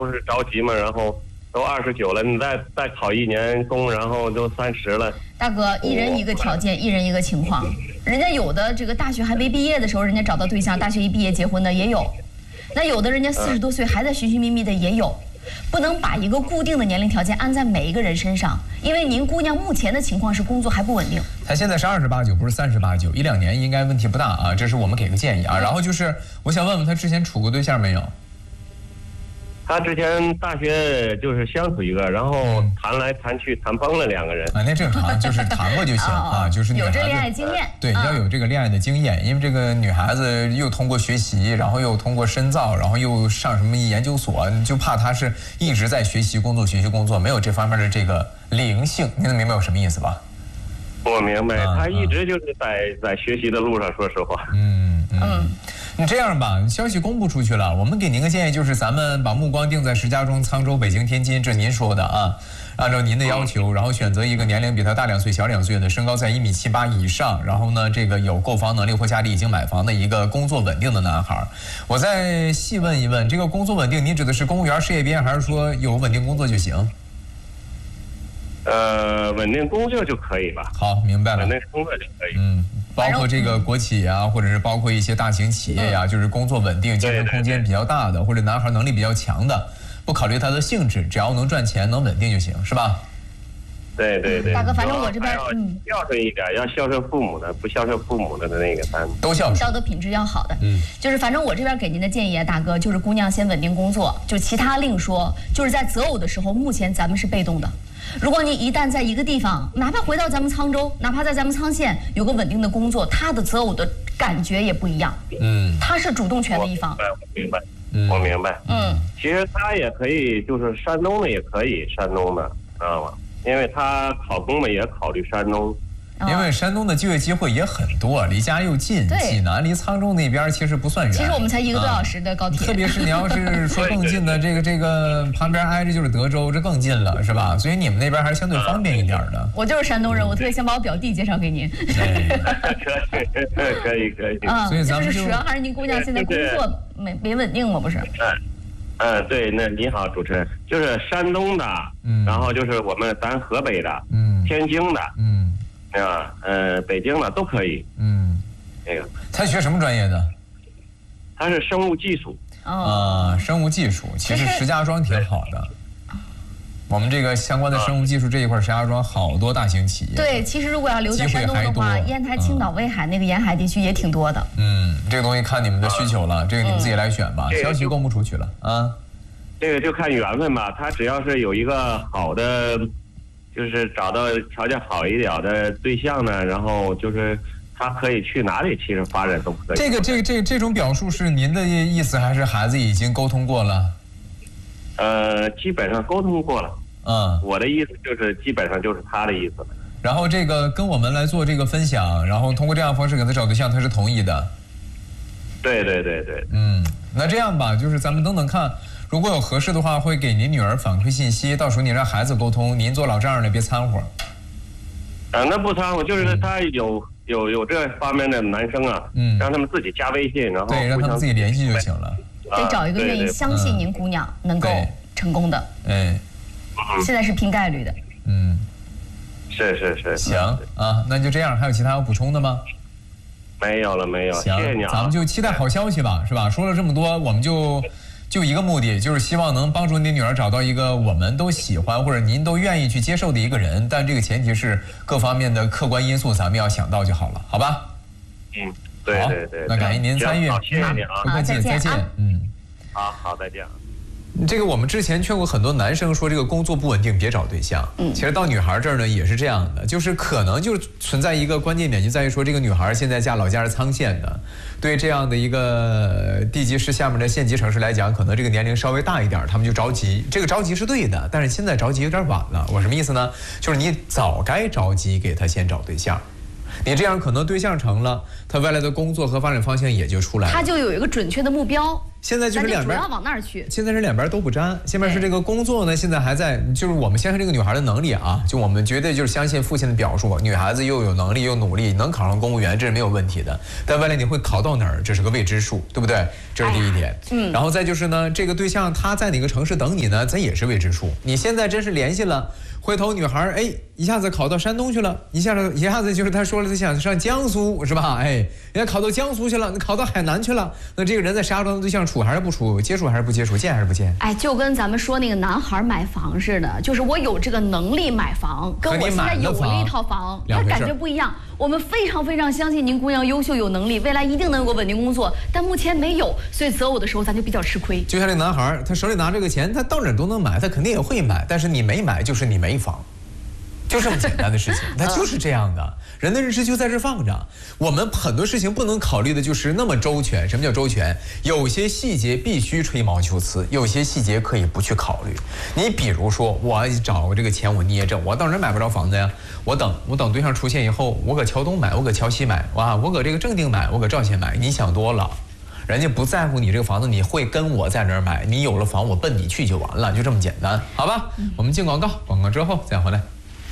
不是着急嘛，然后都29了，你再考1年公，然后都30了。 大哥，一人一个条件，一人一个情况。人家有的这个大学还没毕业的时候，人家找到对象，大学一毕业结婚的也有。那有的人家40多岁还在寻寻觅觅的也有。不能把一个固定的年龄条件安在每一个人身上，因为您姑娘目前的情况是工作还不稳定。 她现在是28、9，不是38、9，1、2年应该问题不大啊，这是我们给个建议啊。然后就是我想问问她之前处过对象没有？ 他之前大学就是相处一个，然后谈来谈去谈崩了2个人啊，那正常，就是谈过就行啊，就是有这恋爱经验， 对，要有这个恋爱的经验，因为这个女孩子又通过学习，然后又通过深造，然后又上什么研究所，就怕她是一直在学习工作，没有这方面的这个灵性，您能明白我什么意思吧？ 我明白，他一直就是在学习的路上，说实话。 你这样吧，消息公布出去了，我们给您个建议，就是咱们把目光定在石家庄、沧州、北京、天津，这是您说的啊。按照您的要求，然后选择一个年龄比他大2岁、小2岁的，身高在1.78米以上，然后呢，这个有购房能力或家里已经买房的一个工作稳定的男孩。我再细问一问，这个工作稳定，您指的是公务员、事业编，还是说有稳定工作就行？ 稳定工作就可以吧。 好，明白了。 稳定工作就可以。 包括这个国企啊，或者是包括一些大型企业呀，就是工作稳定、晋升空间比较大的，或者男孩能力比较强的，不考虑他的性质，只要能赚钱、能稳定就行，是吧？ 对。 大哥，反正我这边孝顺一点，要孝顺父母的，不孝顺父母的那个咱都孝顺， 道德品质要好的。就是反正我这边给您的建议啊，大哥，就是姑娘先稳定工作，就其他另说。就是在择偶的时候，目前咱们是被动的。如果你一旦在一个地方，哪怕回到咱们沧州，哪怕在咱们沧县有个稳定的工作，他的择偶的感觉也不一样。他是主动权的一方。 我明白。其实他也可以，就是山东的也可以，山东的知道吗？因为他考公嘛，也考虑山东。 因为山东的就业机会也很多，离家又近，济南离沧州那边其实不算远。 其实我们才1个多小时的高铁。 特别是你要是说更近的，这个旁边挨着就是德州，这更近了，是吧？所以你们那边还是相对方便一点的。 我就是山东人，我特别想把我表弟介绍给您。 可以。 所以咱们主要还是您姑娘现在工作没稳定嘛，不是？ 对，那你好，主持人，就是山东的，然后就是咱河北的，天津的，北京的都可以。那个他学什么专业的？ 他是生物技术。 生物技术，其实石家庄挺好的。我们这个相关的生物技术这一块，石家庄好多大型企业。 对，其实如果要留在山东的话，烟台、青岛、威海那个沿海地区也挺多的。 这个东西看你们的需求了，这个你们自己来选吧。消息公布出去了啊。 这个就看缘分吧，他只要是有一个好的，就是找到条件好一点的对象呢，然后就是他可以去哪里，其实发展都可以。 这种表述是您的意思，还是孩子已经沟通过了？ 基本上沟通过了。我的意思就是基本上就是他的意思了。 然后这个跟我们来做这个分享，然后通过这样的方式给他找对象，他是同意的。 对。 那这样吧，就是咱们等等看。如果有合适的话，会给您女儿反馈信息，到时候你让孩子沟通，您做老丈人的别掺和。 那不掺和，就是他有这方面的男生啊，让他们自己加微信，然后对，让他们自己联系就行了。 得找一个愿意相信您姑娘能够成功的。现在是拼概率的。 是。 行啊，那就这样，还有其他要补充的吗？ 没有了。 行， 谢谢你啊。 咱们就期待好消息吧，是吧？说了这么多，我们就一个目的，就是希望能帮助你女儿找到一个我们都喜欢或者您都愿意去接受的一个人，但这个前提是各方面的客观因素咱们要想到就好了，好吧？ 对。 那感谢您参与， 谢谢你啊， 不客气，再见。 好，再见。 这个我们之前劝过很多男生说，这个工作不稳定别找对象。其实到女孩这儿呢也是这样的，就是可能就存在一个关键点，就在于说这个女孩现在老家是沧县的，对这样的一个地级市下面的县级城市来讲，可能这个年龄稍微大一点，他们就着急。这个着急是对的，但是现在着急有点晚了。我什么意思呢？就是你早该着急给他先找对象。你这样可能对象成了，他未来的工作和发展方向也就出来了， 他就有一个准确的目标。 现在就是两边主要往那儿去。 现在是两边都不沾。下面是这个工作呢，现在还在，就是我们相信这个女孩的能力啊，就我们绝对就是相信父亲的表述，女孩子又有能力又努力，能考上公务员这是没有问题的。但未来你会考到哪儿，这是个未知数，对不对？这是第一点。然后再就是呢，这个对象他在哪个城市等你呢？咱也是未知数。你现在真是联系了，回头女孩一下子考到山东去了，一下子就是他说了他想上江苏是吧？人家考到江苏去了，考到海南去了，那这个人在石家庄的对象处还是不处？接触还是不接触？见还是不见？ 就跟咱们说那个男孩买房似的，就是我有这个能力买房，跟我现在有了一套房，他感觉不一样。我们非常非常相信您姑娘优秀有能力，未来一定能有个稳定工作，但目前没有，所以择偶的时候咱就比较吃亏。 就像这个男孩，他手里拿这个钱，他到哪儿都能买，他肯定也会买，但是你没买就是你没房。就这么简单的事情，它就是这样的。人的日志就在这放着。我们很多事情不能考虑的就是那么周全。什么叫周全？有些细节必须吹毛求疵，有些细节可以不去考虑。你比如说，我找这个钱我捏着，我到哪买不着房子呀？我等对象出现以后，我搁桥东买，我搁桥西买，我搁这个正定买，我搁赵县买。你想多了。人家不在乎你这个房子，你会跟我在那儿买，你有了房我奔你去就完了，就这么简单，好吧？我们进广告，广告之后再回来。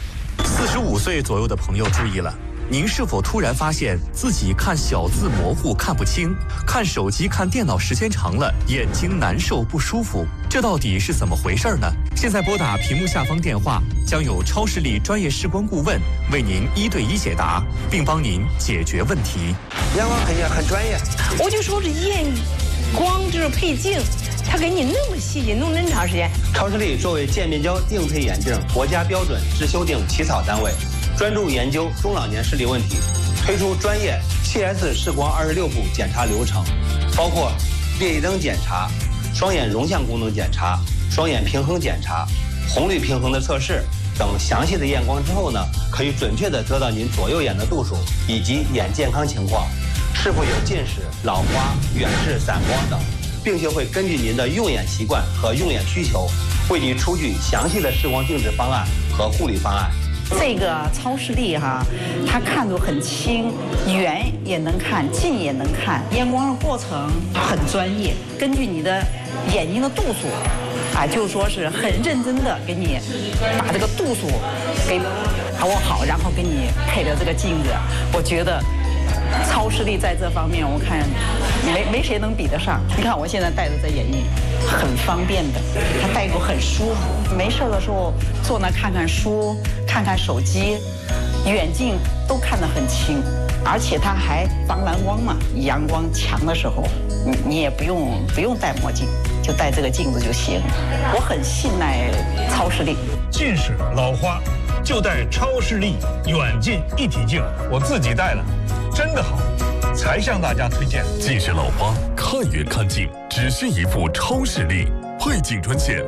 45岁左右的朋友注意了，您是否突然发现自己看小字模糊看不清，看手机看电脑时间长了眼睛难受不舒服？这到底是怎么回事呢？现在拨打屏幕下方电话，将有超视力专业视光顾问为您1对1解答，并帮您解决问题。 阳光很专业， 我就说这验光这是配镜。他给你那么细节，弄那么长时间。 超视力作为健面胶定配眼镜国家标准制修订起草单位，专注研究中老年视力问题，推出专业 7S 视光26步检查流程，包括裂异灯检查、双眼容像功能检查、双眼平衡检查、红绿平衡的测试等详细的验光之后呢，可以准确地得到您左右眼的度数以及眼健康情况，是否有近视、老花、远视、散光等。并且会根据您的用眼习惯和用眼需求，为您出具详细的视光定制方案和护理方案。 这个超视力它看得很清，远也能看，近也能看，验光的过程很专业，根据你的眼睛的度数，就是说是很认真的给你把这个度数给把握好，然后给你配的这个镜子，我觉得。超视力在这方面，我看没谁能比得上。你看我现在戴着这眼镜，很方便的，它戴着很舒服。没事的时候坐那看看书、看看手机，远近都看得很清，而且它还防蓝光嘛。阳光强的时候，你也不用戴墨镜，就戴这个镜子就行。我很信赖超视力。 近视、老花，就戴超视力远近一体镜，我自己戴了。真的好，才向大家推荐。 近视老花，看远看近，只需一副超视力，配镜专线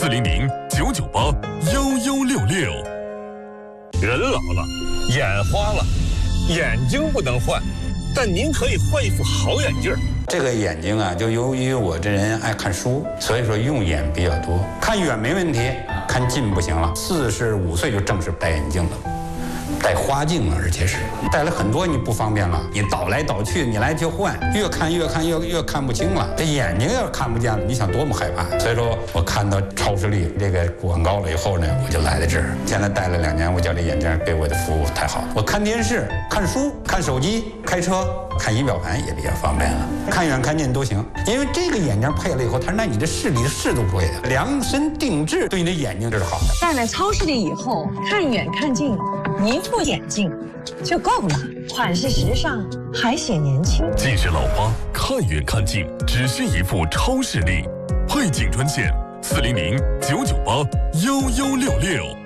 400-998-1166。 人老了，眼花了，眼睛不能换，但您可以换一副好眼镜。 这个眼睛就由于我这人爱看书，所以说用眼比较多。看远没问题，看近不行了。45岁就正式戴眼镜了。戴花镜了，而且是戴了很多，你不方便了，你倒来倒去，你来就换，越看越看不清了，这眼睛要是看不见了，你想多么害怕。所以说我看到超视力这个广告了以后呢，我就来到这儿，现在戴了2年，我觉得这眼镜给我的服务太好了。我看电视、看书、看手机、开车、看仪表盘也比较方便了，看远看近都行。因为这个眼镜配了以后，它让你的视力的适度不会的，量身定制，对你的眼睛这是好的。 戴了超视力以后，看远看近，一副眼镜就够了，款式时尚，还显年轻。 近视老花，看远看近，只需一副超视力，配镜专线400-998-1166。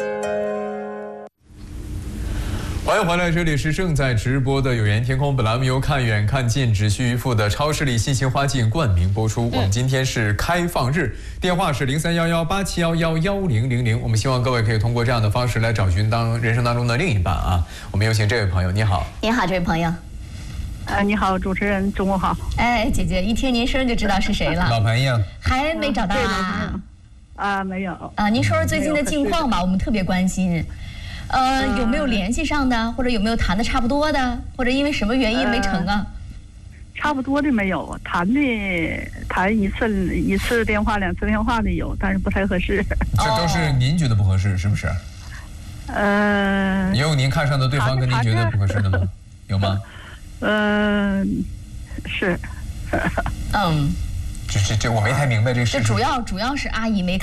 欢迎回来，这里是正在直播的有缘天空。本栏目由看远看近只需一副的超视力新型花镜冠名播出。我们今天是开放日，电话是031187111000。我们希望各位可以通过这样的方式来找寻人生当中的另一半啊。我们有请这位朋友，你好。 你好，这位朋友。 你好，主持人，中午好。 哎，姐姐，一听您声就知道是谁了。 老朋友。 还没找到啊？ 没有。 您说说最近的近况吧，我们特别关心。有没有联系上的，或者有没有谈的差不多的，或者因为什么原因没成啊？ 差不多的没有，谈一次电话2次电话的有，但是不太合适。 这都是您觉得不合适，是不是？也有您看上的对方跟您觉得不合适的吗？有吗？ 是。 这我没太明白这个事情。 这主要是阿姨没看。